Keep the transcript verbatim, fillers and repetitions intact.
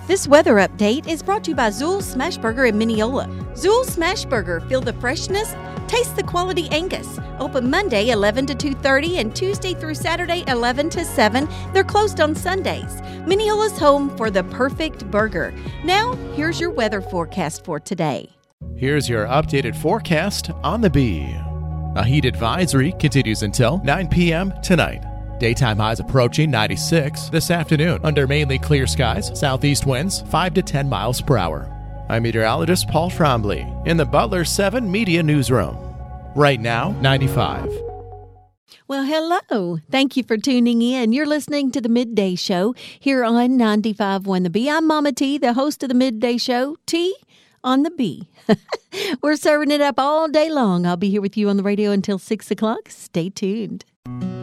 This weather update is brought to you by Zool Smashburger in Mineola. Zool Smashburger, feel the freshness, taste the quality Angus. Open Monday eleven to two thirty and Tuesday through Saturday eleven to seven. They're closed on Sundays. Mineola's home for the perfect burger. Now, here's your weather forecast for today. Here's your updated forecast on the Bee. A heat advisory continues until nine p.m. tonight. Daytime highs approaching ninety-six this afternoon under mainly clear skies, southeast winds five to ten miles per hour. I'm meteorologist Paul Trombley in the Butler seven Media Newsroom. Right now, ninety-five. Well, hello. Thank you for tuning in. You're listening to the Midday Show here on ninety-five point one The Bee. I'm Mama T, the host of the Midday Show. T on the Bee. We're serving it up all day long. I'll be here with you on the radio until six o'clock. Stay tuned.